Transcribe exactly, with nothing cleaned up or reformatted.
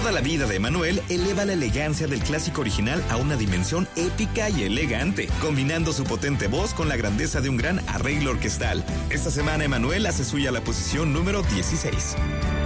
Toda la vida de Emanuel eleva la elegancia del clásico original a una dimensión épica y elegante, combinando su potente voz con la grandeza de un gran arreglo orquestal. Esta semana Emanuel hace suya la posición número dieciséis.